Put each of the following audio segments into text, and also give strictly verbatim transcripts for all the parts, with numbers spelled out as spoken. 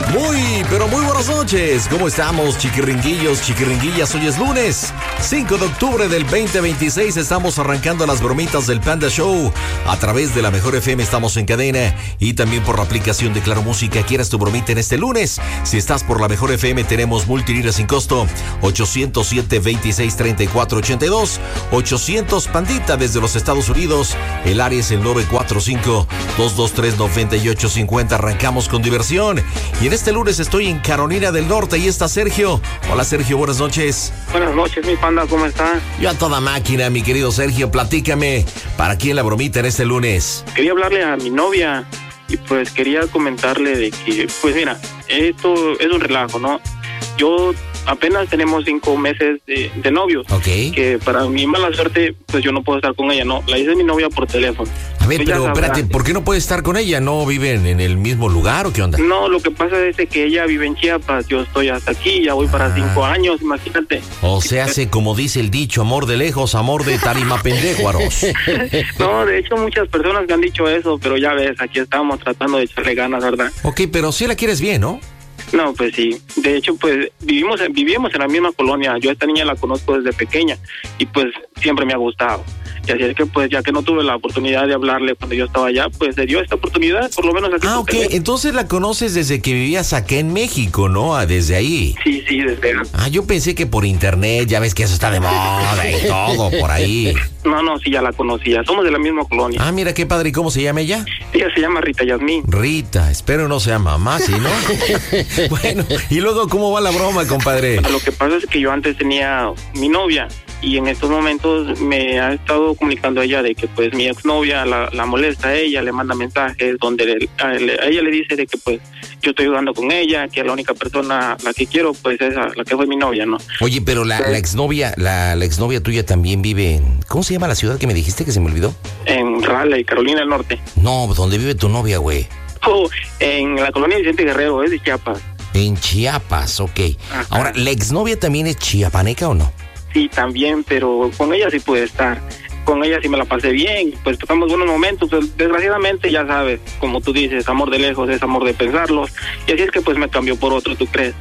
Muy, pero muy buenas noches. ¿Cómo estamos, chiquiringuillos, chiquiringuillas? Hoy es lunes, cinco de octubre del veinte veintiséis. Estamos arrancando las bromitas del Panda Show. A través de la Mejor F M estamos en cadena y también por la aplicación de Claro Música. ¿Quieres tu bromita en este lunes? Si estás por la Mejor F M, tenemos multilínea sin costo. ochocientos siete, veintiséis, treinta y cuatro, ochenta y dos. ochocientos Pandita desde los Estados Unidos. El área es el nueve cuatro cinco, dos dos tres, nueve ocho cinco cero. Arrancamos con diversión. Y en este lunes estoy en Carolina del Norte y está Sergio. Hola Sergio, buenas noches. Buenas noches, mi Panda, ¿cómo estás? Yo a toda máquina, mi querido Sergio, platícame, ¿para quién la bromita en este lunes? Quería hablarle a mi novia y pues quería comentarle de que, pues mira, esto es un relajo, ¿no? Yo apenas tenemos cinco meses de, de novios. Ok. Que para mi mala suerte, pues yo no puedo estar con ella, ¿no? La hice mi novia por teléfono. A ver, pero espérate, ¿por qué no puedes estar con ella? ¿No viven en el mismo lugar o qué onda? No, lo que pasa es que ella vive en Chiapas, yo estoy hasta aquí, ya voy para ah. cinco años, imagínate. O se hace como dice el dicho, amor de lejos, amor de tarima pendejuaros. No, de hecho muchas personas me han dicho eso, pero ya ves, aquí estamos tratando de echarle ganas, ¿verdad? Ok, pero si la quieres bien, ¿no? No, pues sí. De hecho, pues vivimos vivíamos en la misma colonia. Yo a esta niña la conozco desde pequeña y pues siempre me ha gustado. Y así es que pues ya que no tuve la oportunidad de hablarle cuando yo estaba allá, pues se dio esta oportunidad, por lo menos aquí. Ah, ok. Entonces la conoces desde que vivías acá en México, ¿no? Ah, desde ahí. Sí, sí, desde... Ah, yo pensé que por internet, ya ves que eso está de moda y todo por ahí. No, no, sí, ya la conocía. Somos de la misma colonia. Ah, mira qué padre. ¿Y cómo se llama ella? Ella se llama Rita Yasmín. Rita, espero no sea mamá, ¿sí, no? Bueno, y luego, ¿cómo va la broma, compadre? Lo que pasa es que yo antes tenía mi novia y en estos momentos me ha estado comunicando ella de que pues mi exnovia la, la molesta a ella, le manda mensajes donde le, a, a ella le dice de que pues yo estoy jugando con ella, que la única persona la que quiero pues es la que fue mi novia, ¿no? Oye, pero la, la exnovia, la, la exnovia tuya también vive en... ¿Cómo se llama la ciudad que me dijiste que se me olvidó? En Raleigh, Carolina del Norte. No, ¿dónde vive tu novia, güey? Oh, en la colonia Vicente Guerrero, es de Chiapas. En Chiapas, ok. Ajá. Ahora, ¿la exnovia también es chiapaneca o no? Sí, también, pero con ella sí pude estar. Con ella sí me la pasé bien, pues tocamos buenos momentos, pero desgraciadamente ya sabes, como tú dices, amor de lejos es amor de pensarlos, y así es que pues me cambió por otro, ¿tú crees?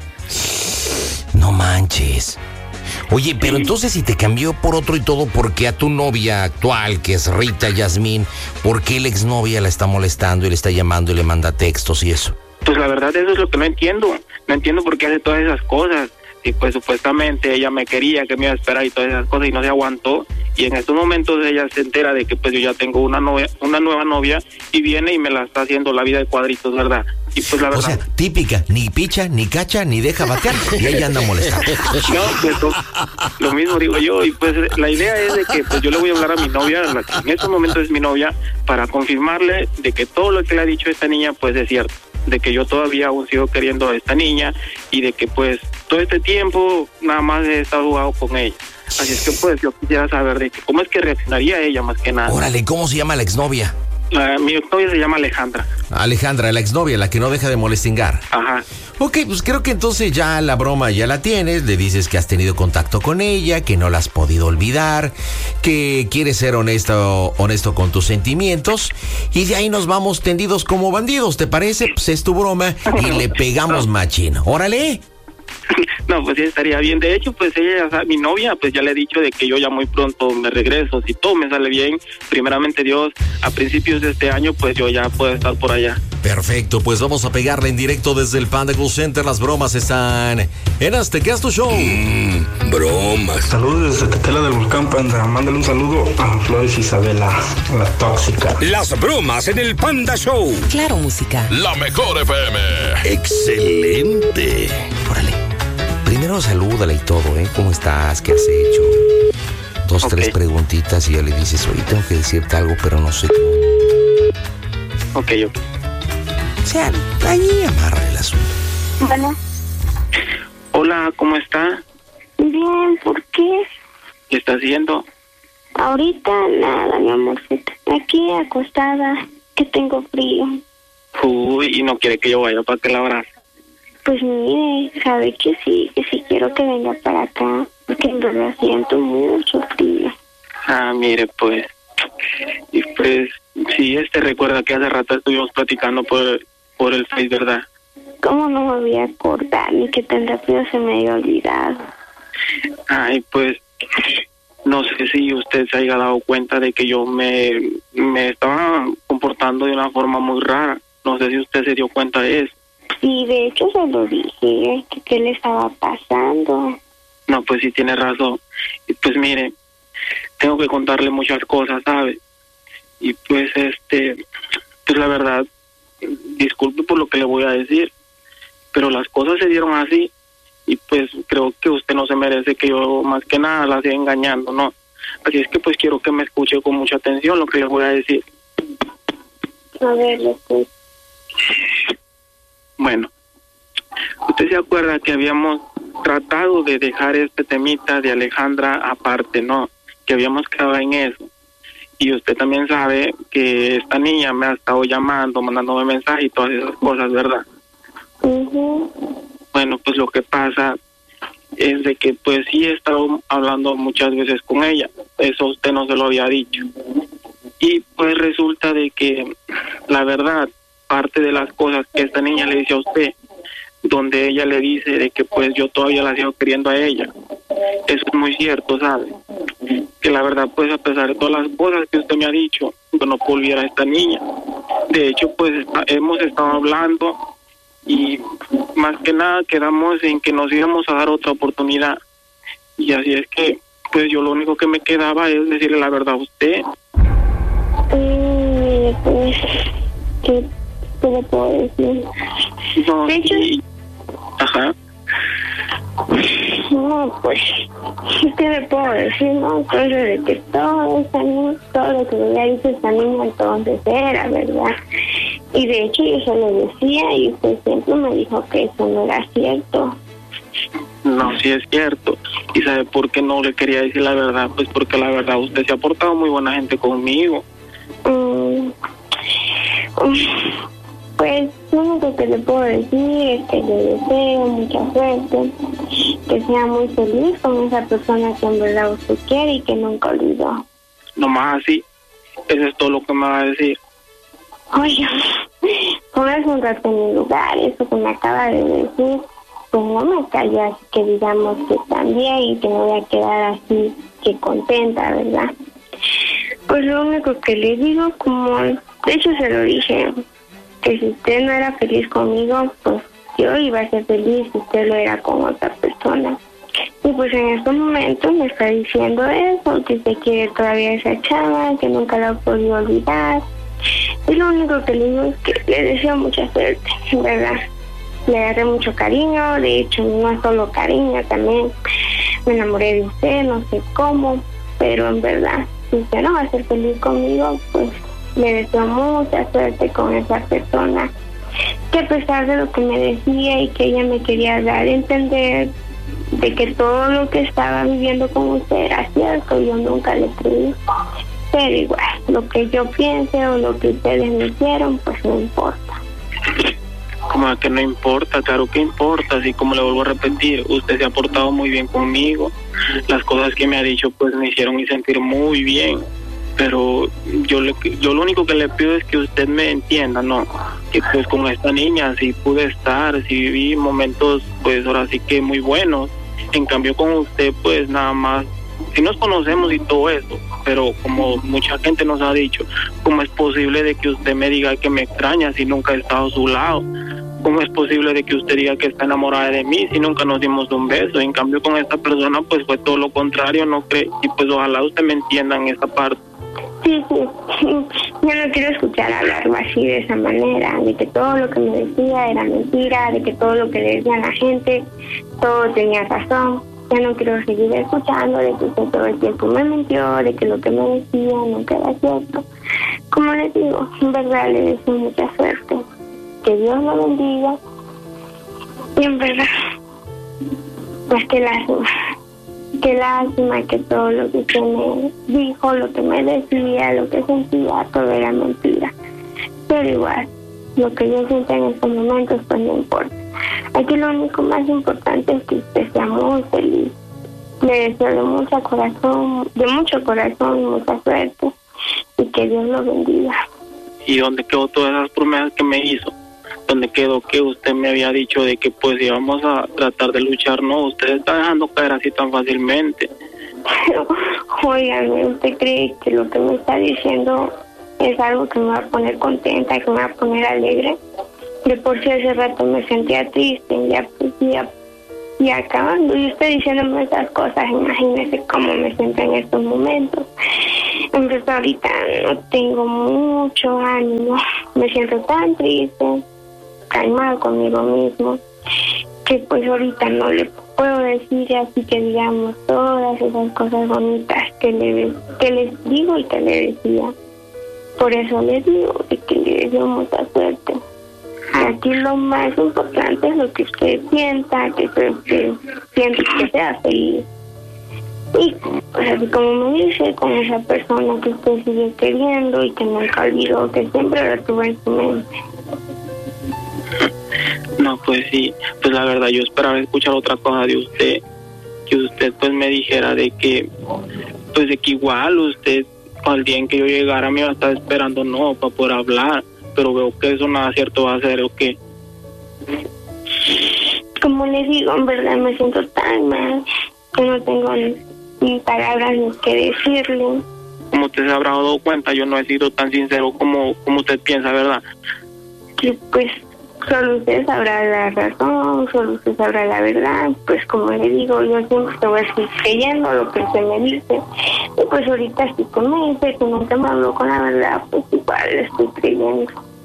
No manches. Oye, pero sí. Entonces si te cambió por otro y todo, ¿por qué a tu novia actual, que es Rita Yasmín, por qué la exnovia la está molestando y le está llamando y le manda textos y eso? Pues la verdad eso es lo que no entiendo, no entiendo por qué hace todas esas cosas. Y pues supuestamente ella me quería, que me iba a esperar y todas esas cosas y no se aguantó, y en estos momentos ella se entera de que pues yo ya tengo una novia, una nueva novia y viene y me la está haciendo la vida de cuadritos, ¿verdad? Y pues la verdad... O sea, típica, ni picha, ni cacha, ni deja batear y ella anda molestando. No, pues lo, lo mismo digo yo, y pues la idea es de que pues yo le voy a hablar a mi novia, la que en estos momentos es mi novia, para confirmarle de que todo lo que le ha dicho esta niña pues es cierto, de que yo todavía aún sigo queriendo a esta niña y de que pues todo este tiempo nada más he estado jugando con ella. Así es que pues yo quisiera saber de que cómo es que reaccionaría ella más que nada. Órale, ¿cómo se llama la exnovia? Uh, mi exnovia se llama Alejandra. Alejandra, la exnovia, la que no deja de molestingar. Ajá. Ok, pues creo que entonces ya la broma ya la tienes, le dices que has tenido contacto con ella, que no la has podido olvidar, que quieres ser honesto, honesto con tus sentimientos, y de ahí nos vamos tendidos como bandidos, ¿te parece? Pues es tu broma y le pegamos machín. ¡Órale! No, pues sí estaría bien. De hecho, pues ella, mi novia, pues ya le he dicho de que yo ya muy pronto me regreso. Si todo me sale bien, primeramente Dios, a principios de este año, pues yo ya puedo estar por allá. Perfecto, pues vamos a pegarle en directo desde el Panda Cool Center. Las bromas están en Azteca Tu Show. Mm, bromas. Saludos desde Tetela del Volcán, Panda. Mándale un saludo a Flores Isabela, la tóxica. Las bromas en el Panda Show. Claro Música. La Mejor F M. Excelente. Órale. Primero salúdala y todo, ¿eh? ¿Cómo estás? ¿Qué has hecho? Dos, okay. tres preguntitas y ya le dices, oye, tengo que decirte algo, pero no sé cómo. Ok, ok. O sea, ahí amarra el asunto. Bueno. Hola, ¿cómo está? Bien, ¿por qué? ¿Qué está haciendo? Ahorita nada, mi amorcito. Aquí acostada, que tengo frío. Uy, y no quiere que yo vaya para que la abrace. Pues mire, sabe que sí, que sí quiero que venga para acá, porque en verdad siento mucho frío. Ah, mire, pues, y pues, sí, este recuerda que hace rato estuvimos platicando por, por el Face, ¿verdad? ¿cómo no me voy a acordar? Ni que tan rápido se me haya olvidado. Ay, pues, no sé si usted se haya dado cuenta de que yo me, me estaba comportando de una forma muy rara. No sé si usted se dio cuenta de eso. Sí, de hecho se lo dije, que qué le estaba pasando. No, pues sí tiene razón. Y pues mire, tengo que contarle muchas cosas, ¿sabe? Y pues este, pues la verdad, disculpe por lo que le voy a decir, pero las cosas se dieron así y pues creo que usted no se merece que yo más que nada la siga engañando, ¿no? Así es que pues quiero que me escuche con mucha atención lo que le voy a decir. A ver, lo escucho. Bueno, usted se acuerda que habíamos tratado de dejar este temita de Alejandra aparte, ¿no? Que habíamos quedado en eso. Y usted también sabe que esta niña me ha estado llamando, mandándome mensajes y todas esas cosas, ¿verdad? Uh-huh. Bueno, pues lo que pasa es de que pues sí he estado hablando muchas veces con ella. Eso usted no se lo había dicho. Y pues resulta de que la verdad, parte de las cosas que esta niña le dice a usted, donde ella le dice de que pues yo todavía la sigo queriendo a ella, eso es muy cierto, ¿sabe? Que la verdad pues a pesar de todas las cosas que usted me ha dicho, yo no puedo olvidar a esta niña. De hecho pues está, hemos estado hablando y más que nada quedamos en que nos íbamos a dar otra oportunidad. Y así es que pues yo lo único que me quedaba es decirle la verdad a usted. Eh, pues, ¿qué, ¿qué le puedo decir? No, de hecho, sí. Ajá. No, pues, ¿qué le puedo decir? No, pues de que todo, esa niña, todo lo que me había dicho esta niña entonces era, ¿verdad? Y de hecho yo se lo decía y usted siempre me dijo que eso no era cierto. No, sí es cierto. ¿Y sabe por qué no le quería decir la verdad? Pues porque la verdad usted se ha portado muy buena gente conmigo. Mm, pues lo único que le puedo decir es que le deseo mucha suerte, que sea muy feliz con esa persona que en verdad usted quiere y que nunca olvidó. Nomás así, eso es todo lo que me va a decir. Oye, póngase un rato en mi lugar, eso que me acaba de decir, pues no me callo, así que digamos que también y que me voy a quedar así que contenta, ¿verdad? Pues lo único que le digo, como de hecho se lo dije, que si usted no era feliz conmigo, pues yo iba a ser feliz si usted lo era con otra persona. Y pues en estos momentos me está diciendo eso, que usted quiere todavía a esa chava, que nunca la ha podido olvidar. Y lo único que le digo es que le deseo mucha suerte, ¿verdad? Le agarré mucho cariño, de hecho no es solo cariño, también me enamoré de usted, no sé cómo, pero en verdad, si usted no va a ser feliz conmigo, pues le deseo mucha suerte con esa persona, que a pesar de lo que me decía y que ella me quería dar a entender de que todo lo que estaba viviendo con usted era cierto, yo nunca le creí. Pero igual, lo que yo piense o lo que ustedes me hicieron, pues no importa. Como que no importa, claro que importa, así como le vuelvo a repetir, usted se ha portado muy bien conmigo, las cosas que me ha dicho pues me hicieron sentir muy bien, pero yo le, yo lo único que le pido es que usted me entienda, ¿no? Que pues con esta niña sí pude estar, sí viví momentos pues ahora sí que muy buenos, en cambio con usted pues nada más, sí nos conocemos y todo eso, pero como mucha gente nos ha dicho, ¿cómo es posible de que usted me diga que me extraña si nunca he estado a su lado? ¿Cómo es posible de que usted diga que está enamorada de mí si nunca nos dimos un beso? En cambio con esta persona pues fue todo lo contrario, ¿no cree? Y pues ojalá usted me entienda en esa parte. Sí, sí, yo no quiero escuchar hablarlo así de esa manera, de que todo lo que me decía era mentira, de que todo lo que le decía a la gente, todo tenía razón. Ya no quiero seguir escuchando de que usted todo el tiempo me mintió, de que lo que me decía nunca era cierto. Como les digo, en verdad le deseo mucha suerte. Que Dios lo bendiga. Y en verdad, pues qué lástima. Qué lástima que todo lo que usted me dijo, lo que me decía, lo que sentía, todo era mentira. Pero igual, lo que yo siento en estos momentos, pues no importa. Aquí lo único más importante es que usted sea muy feliz. Le deseo de mucho corazón, de mucho corazón, mucha suerte y que Dios lo bendiga. ¿Y dónde quedó todas esas promesas que me hizo? donde quedó que usted me había dicho de que pues íbamos a tratar de luchar. No, usted está dejando caer así tan fácilmente. Oigan, ¿usted cree que lo que me está diciendo es algo que me va a poner contenta, que me va a poner alegre? De por sí hace rato me sentía triste, ya pues ya, ya acabando, y usted diciéndome esas cosas, imagínese cómo me siento en estos momentos. Entonces ahorita no tengo mucho ánimo, me siento tan triste, tan mal conmigo mismo, que pues ahorita no le puedo decir así que digamos todas esas cosas bonitas que, le, que les digo y que le decía. Por eso les digo de que le deseo mucha suerte. Aquí lo más importante es lo que usted sienta, que usted que siente que sea feliz. Y pues así como me dice, con esa persona que usted sigue queriendo y que nunca olvidó, que siempre la tuvo en su mente. No, pues sí, pues la verdad yo esperaba escuchar otra cosa de usted, que usted pues me dijera de que, pues de que igual usted al día en que yo llegara me iba a estar esperando, no, para poder hablar, pero veo que eso nada cierto va a ser, ¿o qué? Como le digo, en verdad me siento tan mal que no tengo ni, ni palabras ni que decirle. Como usted se habrá dado cuenta, yo no he sido tan sincero como, como usted piensa, ¿verdad? Que pues solo usted sabrá la razón, solo usted sabrá la verdad. Pues como le digo, yo siempre estoy así creyendo lo que usted me dice. Y pues ahorita estoy con él, que nunca me habló con la verdad, pues igual le estoy creyendo.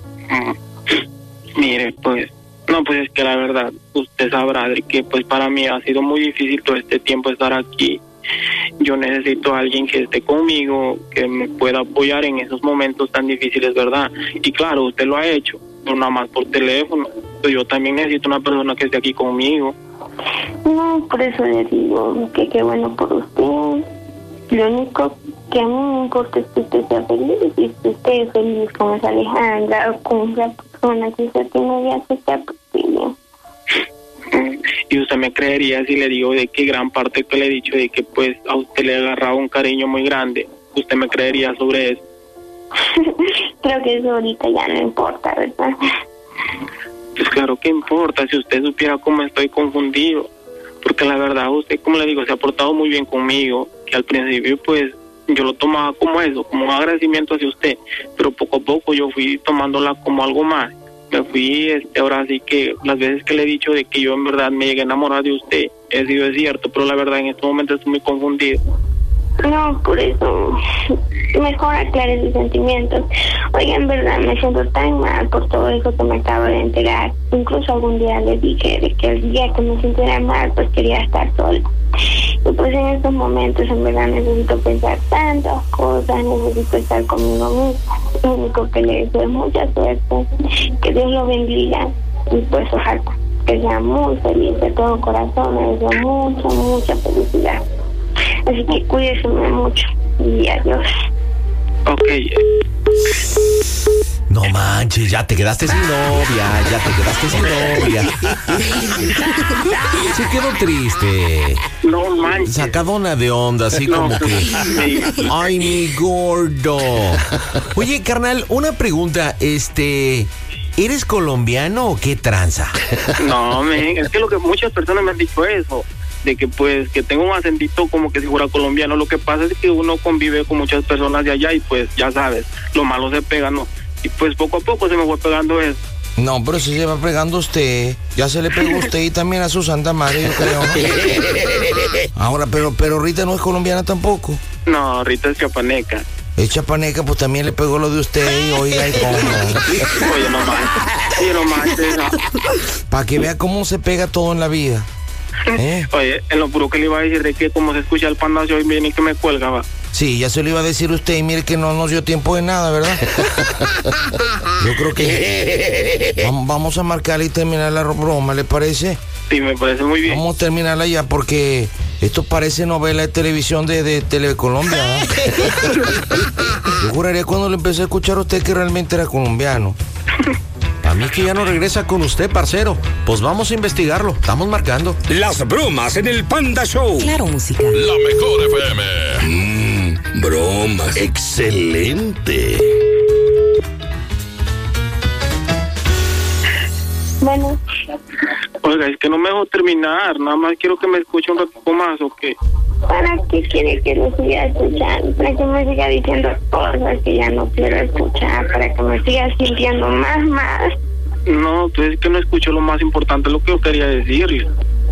Mm. Mire, pues, no, pues es que la verdad, usted sabrá de que pues para mí ha sido muy difícil todo este tiempo estar aquí. Yo necesito a alguien que esté conmigo, que me pueda apoyar en esos momentos tan difíciles, ¿verdad? Y claro, usted lo ha hecho, pero nada más por teléfono. Pero yo también necesito una persona que esté aquí conmigo. No, por eso le digo que qué bueno por usted. Lo único que a mí me importa es que usted sea feliz, y que usted esté feliz con esa Alejandra o con esa persona que usted tiene ya que está bien. Y usted me creería si le digo de que gran parte que le he dicho de que pues a usted le ha agarrado un cariño muy grande. ¿Usted me creería sobre eso? Creo que eso ahorita ya no importa, ¿verdad? Pues claro que importa, si usted supiera cómo estoy confundido. Porque la verdad, usted, como le digo, se ha portado muy bien conmigo, que al principio pues yo lo tomaba como eso, como un agradecimiento hacia usted, pero poco a poco yo fui tomándola como algo más. Me fui, este, ahora sí que las veces que le he dicho de que yo en verdad me llegué a enamorar de usted, he sido cierto, pero la verdad en este momento estoy muy confundido. No, por eso mejor aclare sus sentimientos. Oiga, en verdad me siento tan mal por todo eso que me acabo de enterar. Incluso algún día le dije de que el día que me sintiera mal pues quería estar sola. Y pues en estos momentos en verdad necesito pensar tantas cosas, necesito estar conmigo misma. Lo único que le deseo es mucha suerte, que Dios lo bendiga y pues ojalá que sea muy feliz de todo corazón. Le deseo mucha, mucha felicidad. Así que cuídese mucho y adiós. Ok. No manches, ya te quedaste sin novia, ya te quedaste sin novia. Se quedó triste. No manches. Sacadona de onda, así No, como que... sí. Ay, mi gordo. Oye, carnal, una pregunta, este... ¿Eres colombiano o qué tranza? No, men, es que lo que muchas personas me han dicho eso, de que pues que tengo un acentito como que si fuera colombiano. Lo que pasa es que uno convive con muchas personas de allá y pues ya sabes, lo malo se pega, ¿no? Y pues poco a poco se me fue pegando eso. No, pero si se va pegando usted, ya se le pegó a usted y también a su santa madre, yo creo, ¿no? Ahora, pero, pero Rita no es colombiana tampoco. No, Rita es chapaneca. Es chapaneca, pues también le pegó lo de usted y oiga, y cómo. Oye, no manches, oye, no manches. No. Para que vea cómo se pega todo en la vida. ¿Eh? Oye, en lo puro que le iba a decir de que como se escucha el Panda Show y viene y que me cuelga, va. Sí, ya se lo iba a decir a usted y mire que no nos dio tiempo de nada, ¿verdad? Yo creo que vamos a marcarle y terminar la broma, ¿le parece? Sí, me parece muy bien. Vamos a terminarla ya porque esto parece novela de televisión de, de Telecolombia, ¿no? Yo juraría cuando le empecé a escuchar a usted que realmente era colombiano. A mí que ya no regresa con usted, parcero. Pues vamos a investigarlo, estamos marcando. Las bromas en el Panda Show. Claro, música. La mejor F M. Mmm, bromas. Excelente. Bueno. Oiga, es que no me dejo terminar, nada más quiero que me escuche un ratito más, ¿o qué? ¿Para qué quiere que lo siga escuchando? Para que me siga diciendo cosas que ya no quiero escuchar, para que me siga sintiendo más, más. No, pues es que no escucho lo más importante, lo que yo quería decirle.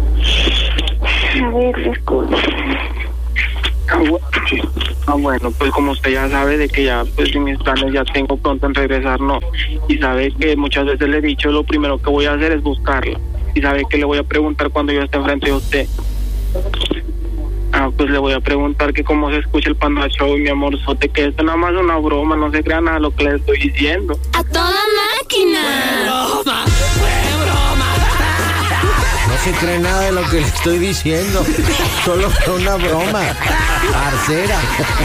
A ver, lo escucho. Ah, bueno, sí. Ah, bueno, pues como usted ya sabe de que ya, pues en mis planes ya tengo pronto en regresar, ¿no? Y sabe que muchas veces le he dicho, lo primero que voy a hacer es buscarla. Y sabe que le voy a preguntar cuando yo esté enfrente de usted. Ah, pues le voy a preguntar que cómo se escucha el Panda Show, mi amorzote, que esto nada más es una broma, no se crea nada de lo que le estoy diciendo. ¡A toda máquina! ¡Fue broma! ¡Fue broma! No se cree nada de lo que le estoy diciendo. Solo fue una broma. Parcera.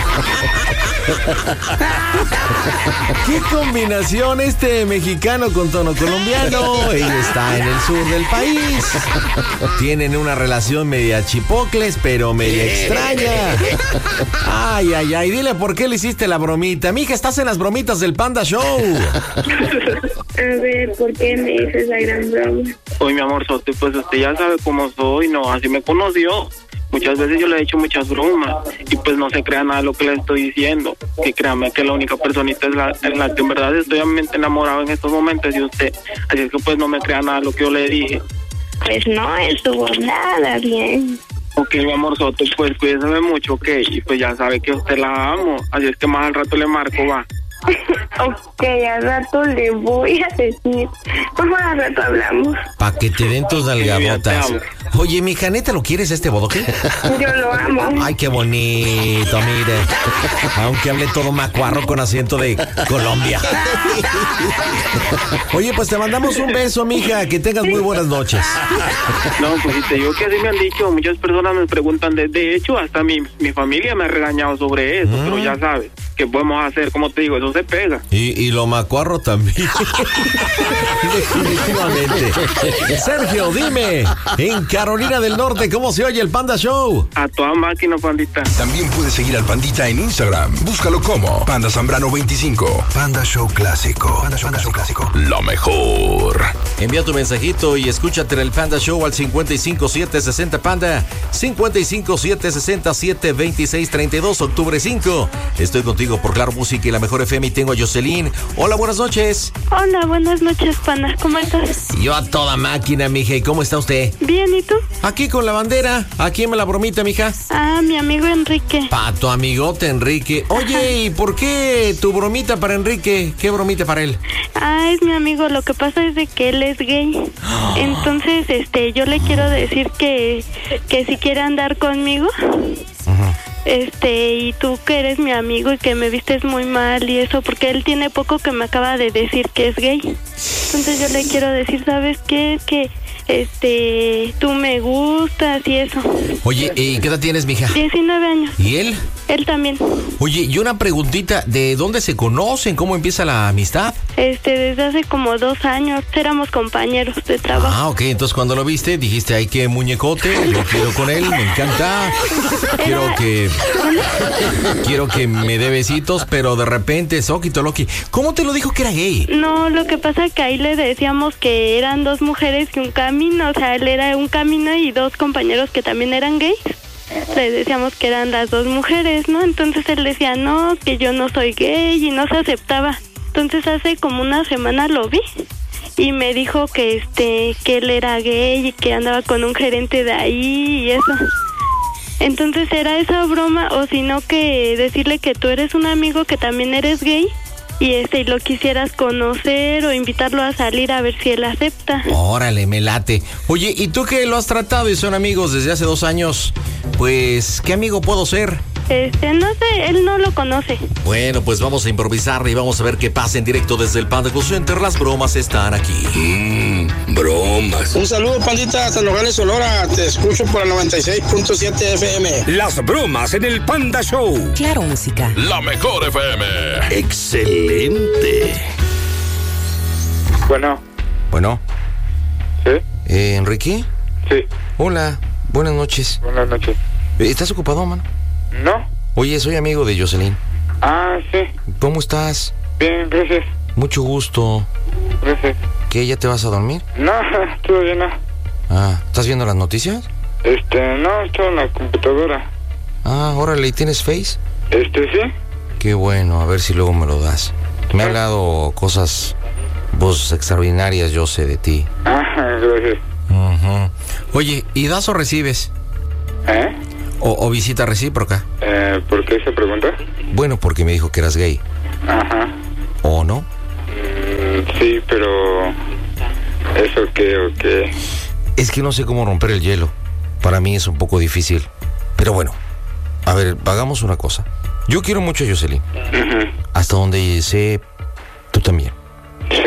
¡Qué combinación este mexicano con tono colombiano! Ella está en el sur del país. Tienen una relación media chipocles, pero media extraña. Ay, ay, ay, dile por qué le hiciste la bromita. Mija, estás en las bromitas del Panda Show. A ver, ¿por qué me hizo esa gran broma? Oye, mi amorzote, pues usted ya sabe cómo soy, ¿no? Así me conoció. Muchas veces yo le he hecho muchas bromas y pues no se crea nada de lo que le estoy diciendo. Que créame que la única personita es la, en la que en verdad estoy realmente enamorado en estos momentos de usted. Así es que pues no me crea nada de lo que yo le dije. Pues no estuvo nada bien. Ok, mi amorzote, pues cuídese mucho, ok. Y pues ya sabe que usted la amo. Así es que más al rato le marco, va. Ok, al rato le voy a decir. Vamos, al rato hablamos. Pa' que te den tus nalgadotas. Oye, mija, ¿neta lo quieres este bodoque? Yo lo amo. Ay, qué bonito, mire. Aunque hable todo macuarro con acento de Colombia. Oye, pues te mandamos un beso, mija. Que tengas muy buenas noches. No, pues si te digo que así me han dicho. Muchas personas me preguntan. De, de hecho, hasta mi, mi familia me ha regañado sobre eso. Mm. Pero ya sabes, ¿qué podemos hacer? Como te digo, eso se pega. Y, y lo macuarro también. Definitivamente. Sergio, dime, en Carolina del Norte, ¿cómo se oye el Panda Show? A toda máquina, pandita. También puedes seguir al Pandita en Instagram. Búscalo como Panda Zambrano veinticinco. Panda Show Clásico. Panda Show, Panda Show Clásico. Lo mejor. Envía tu mensajito y escúchate en el Panda Show al cincuenta y cinco siete sesenta Panda. cincuenta y cinco siete sesenta siete veintiséis treinta y dos, octubre cinco. Estoy contigo por Claro Música y la Mejor F M y tengo a Jocelyn. Hola, buenas noches. Hola, buenas noches, Panda. ¿Cómo estás? Yo a toda máquina, mija. ¿Y cómo está usted? Bien, ¿y tú? Aquí con la bandera. ¿A quién me la bromita, mija? Ah, mi amigo Enrique. Pa' tu amigote Enrique. Oye, ¿y por qué tu bromita para Enrique? ¿Qué bromita para él? Ah, es mi amigo. Lo que pasa es de que él es gay. Entonces, este, yo le quiero decir que, que si quiere andar conmigo. Ajá. Este, y tú que eres mi amigo y que me vistes muy mal y eso, porque él tiene poco que me acaba de decir que es gay. Entonces yo le quiero decir, ¿sabes qué? Es que, este, tú me gustas y eso. Oye, ¿y qué edad tienes, mija? diecinueve años. ¿Y él? Él también. Oye, y una preguntita, ¿de dónde se conocen? ¿Cómo empieza la amistad? Este, desde hace como dos años, éramos compañeros de trabajo. Ah, ok, entonces cuando lo viste, dijiste, ay, qué muñecote, yo quiero con él, me encanta. Quiero Era... que... Quiero que me dé besitos, pero de repente, Soquito Loki, ¿cómo te lo dijo que era gay? No, lo que pasa es que ahí le decíamos que eran dos mujeres y un camino, o sea, él era un camino y dos compañeros que también eran gays. Le decíamos que eran las dos mujeres, ¿no? Entonces él decía, no, que yo no soy gay y no se aceptaba. Entonces hace como una semana lo vi y me dijo que este que él era gay y que andaba con un gerente de ahí y eso. Entonces era esa broma o si no que decirle que tú eres un amigo que también eres gay y este y lo quisieras conocer o invitarlo a salir a ver si él acepta. Órale, me late. Oye, ¿y tú que lo has tratado y son amigos desde hace dos años? Pues, ¿qué amigo puedo ser? Este, no sé, él no lo conoce. Bueno, pues vamos a improvisar y vamos a ver qué pasa en directo desde el Panda Center. Las bromas están aquí. Mmm, bromas. Un saludo, Pandita, hasta Nogales, Sonora. Te escucho por el noventa y seis punto siete F M. Las bromas en el Panda Show. Claro Música. La Mejor F M. Excelente. Bueno. Bueno. ¿Sí? Eh, ¿Enrique? Sí. Hola, buenas noches. Buenas noches. ¿Estás ocupado, mano? No. Oye, soy amigo de Jocelyn. Ah, sí. ¿Cómo estás? Bien, gracias. Mucho gusto. Gracias. ¿Qué, ya te vas a dormir? No, todavía no. Ah, ¿estás viendo las noticias? Este, no, estoy en la computadora. Ah, órale, ¿y tienes Face? Este, sí. Qué bueno, a ver si luego me lo das. Me ha hablado cosas, vos extraordinarias, yo sé de ti. Ajá, gracias. Uh-huh. Oye, ¿y das o recibes? ¿Eh? O, o visita recíproca. Eh, ¿por qué esa pregunta? Bueno, porque me dijo que eras gay. Ajá. ¿O no? Mm, sí, pero... ¿eso qué o qué? Es que no sé cómo romper el hielo. Para mí es un poco difícil. Pero bueno, a ver, hagamos una cosa. Yo quiero mucho a Jocelyn. Uh-huh. Hasta donde sé, tú también. Sí.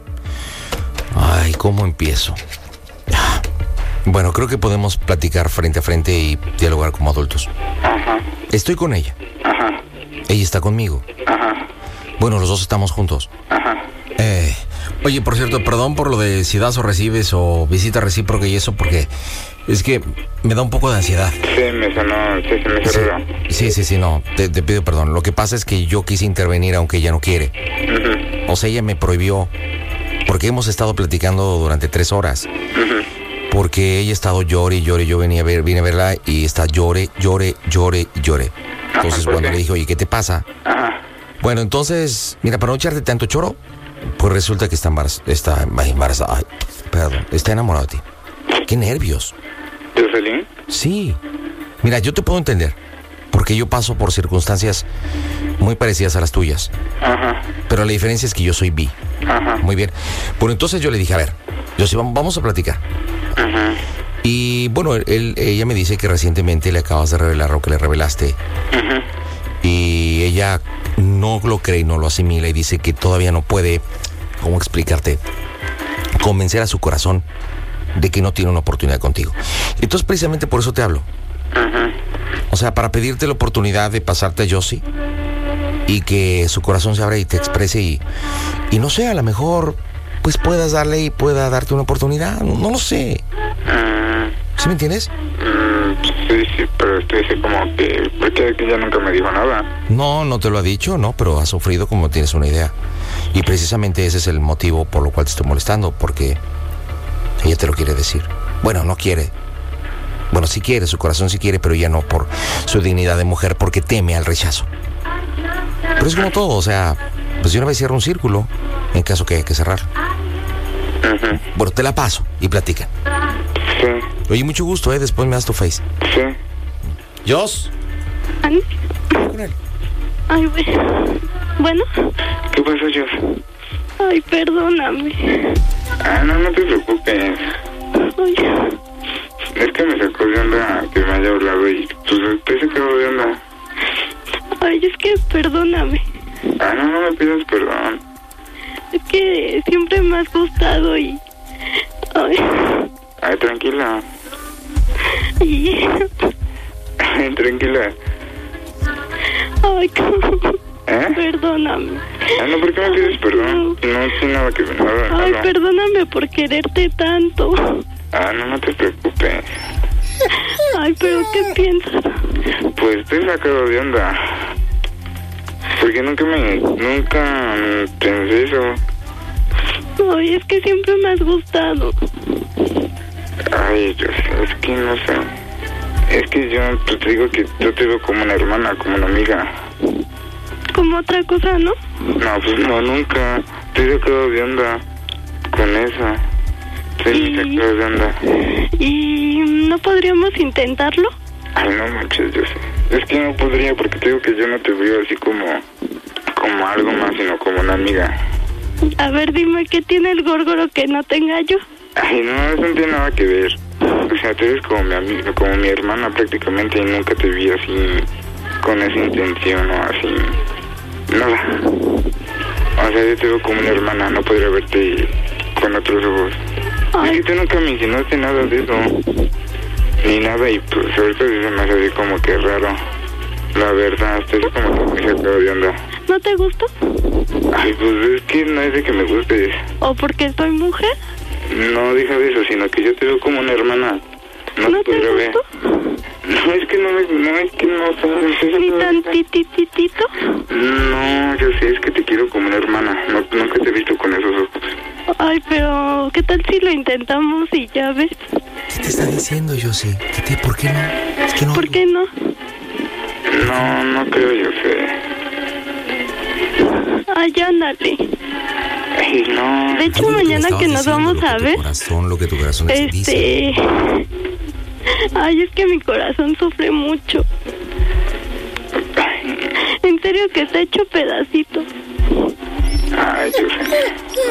Ay, ¿cómo empiezo? Bueno, creo que podemos platicar frente a frente y dialogar como adultos. Ajá. Estoy con ella. Ajá. Ella está conmigo. Ajá. Bueno, los dos estamos juntos. Ajá. Eh, oye, por cierto, perdón por lo de si das o recibes o visita recíproca y eso, porque es que me da un poco de ansiedad. Sí, me sonó, sí, se me hizo Sí, raro. sí, sí, sí, no, te, te pido perdón. Lo que pasa es que yo quise intervenir aunque ella no quiere. Uh-huh. O sea, ella me prohibió, porque hemos estado platicando durante tres horas. Uh-huh. Porque ella ha estado llore y llore, yo venía a ver, vine a verla y está llore, llore, llore y llore. Entonces, Ajá, ¿por cuando qué? le dije, oye, ¿qué te pasa? Ajá. Bueno, entonces, mira, para no echarte tanto choro, pues resulta que está embarazada, está embarazada, ay, perdón, está enamorado de ti. ¡Qué nervios! ¿Jocelyn? Sí. Mira, yo te puedo entender, porque yo paso por circunstancias muy parecidas a las tuyas. Ajá. Pero la diferencia es que yo soy bi. Ajá. Muy bien. Bueno, entonces yo le dije, a ver, yo sí, vamos a platicar. Ajá. Y bueno, él, ella me dice que recientemente le acabas de revelar lo que le revelaste. Ajá. Y ella no lo cree y no lo asimila y dice que todavía no puede, ¿cómo explicarte? Convencer a su corazón de que no tiene una oportunidad contigo. Entonces precisamente por eso te hablo. Ajá. O sea, para pedirte la oportunidad de pasarte a Josie y que su corazón se abra y te exprese y, y no sé, a lo mejor pues puedas darle y pueda darte una oportunidad. No, no lo sé. Uh, ¿Sí me entiendes? uh, sí, sí, pero estoy así como que... porque ella nunca me dijo nada. No, no te lo ha dicho, no, pero has sufrido como tienes una idea. Y precisamente ese es el motivo por lo cual te estoy molestando, porque ella te lo quiere decir. Bueno, no quiere. Bueno, sí quiere, su corazón sí quiere, pero ya no por su dignidad de mujer, porque teme al rechazo. Pero es como todo, o sea, pues de una vez cierra un círculo, en caso que haya que cerrar. Uh-huh. Bueno, te la paso y platican. Sí. Oye, mucho gusto, ¿eh? Después me das tu face. Sí. ¿Jos? ¿Ani? Ay, bueno. ¿Bueno? ¿Qué pasó, Jos? Ay, perdóname. Ah, no, no te preocupes. Ay. Es que me sacó de onda que me haya hablado y pues te sacó de onda. Ay, es que perdóname. Ah, no, no me pidas perdón. Es que siempre me has gustado y... Ay. Ay, tranquila. Y... Ay, tranquila. Ay, ¿cómo? ¿Eh? Perdóname. Ah, no, ¿por qué me pides perdón? No tiene nada que ver. Nada, Ay, nada. perdóname por quererte tanto. Ah, no, no te preocupes. Ay, pero ¿qué piensas? Pues te he sacado de onda. Porque nunca me... Nunca pensé eso. Ay, es que siempre me has gustado. Ay, yo sé, es que no sé. Es que yo pues, te digo que yo te veo como una hermana, como una amiga. Como otra cosa, ¿no? No, pues no, nunca. Te he sacado de onda con eso. Sí, me Y- sacado de onda. ¿Y no podríamos intentarlo? Ay, no manches, yo sé. Es que no podría porque te digo que yo no te veo así como... Como algo más, sino como una amiga. A ver, dime, ¿qué tiene el górgoro que no tenga yo? Ay, no, eso no tiene nada que ver. O sea, tú eres como mi amiga, como mi hermana prácticamente y nunca te vi así con esa intención o así. Nada. O sea, yo te veo como una hermana, no podría verte con otros ojos. Ay. Es que tú nunca me insinuaste nada de eso. Ni nada y pues ahorita sí se me hace así como que raro. La verdad, estoy así como que me sacado de onda. ¿No te gusto? Ay, pues es que no es de que me gustes. ¿O porque soy mujer? No, deja de eso, sino que yo te veo como una hermana. No, ¿No te te podría ver. gusto? No, es que no me... No, es que no... ¿sabes? ¿Ni tantititito? No, yo sé, es que te quiero como una hermana. No, nunca te he visto con esos ojos. Ay, pero ¿qué tal si lo intentamos y ya ves? ¿Qué te está diciendo, Josie? ¿Qué te, ¿Por qué no? Es que no. ¿Por qué no? No, no creo, yo sé. Ay, ándale. Ay, no. De hecho, mañana que nos vamos a ver. Corazón, lo que tu corazón este... dice. Ay, es que mi corazón sufre mucho. En serio que está hecho pedacitos. Ay, yo sé.